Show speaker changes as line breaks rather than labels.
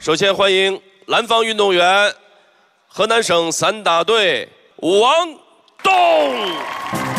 首先欢迎蓝方运动员，河南省散打队王栋。